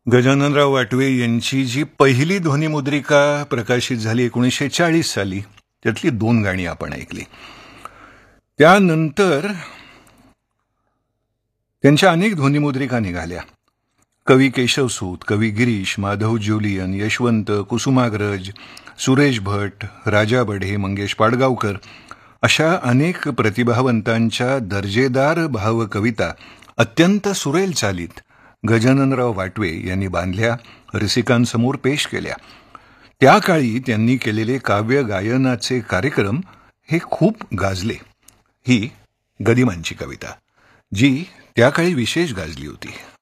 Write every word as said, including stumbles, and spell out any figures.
गजाननराव वाटवे यांची जी पहिली ध्वनिमुद्रिका प्रकाशित झाली एकोणीसशे चाळीस साली, त्यातली दोन गाणी आपण ऐकली. त्यानंतर त्यांच्या अनेक ध्वनिमुद्रिका निघाल्या. कवी केशवसूत, कवी गिरीश, माधव ज्युलियन, यशवंत, कुसुमाग्रज, सुरेश भट, राजा बढे, मंगेश पाडगावकर अशा अनेक प्रतिभावंतांच्या दर्जेदार भावकविता अत्यंत सुरेल चालीत गजाननराव वाटवे यांनी बांधल्या, रसिकांसमोर पेश केल्या. त्या काळी त्यांनी केलेले काव्य गायनाचे कार्यक्रम हे खूप गाजले. ही गदिमांची कविता, जी त्या काळी विशेष गाजली होती.